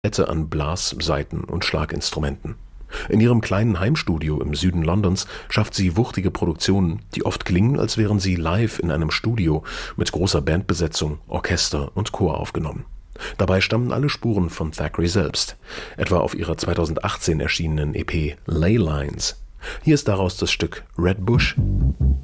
Palette an Blas-, Saiten- und Schlaginstrumenten. In ihrem kleinen Heimstudio im Süden Londons schafft sie wuchtige Produktionen, die oft klingen, als wären sie live in einem Studio mit großer Bandbesetzung, Orchester und Chor aufgenommen. Dabei stammen alle Spuren von Thackeray selbst, etwa auf ihrer 2018 erschienenen EP Ley Lines. Hier ist daraus das Stück Red Bush.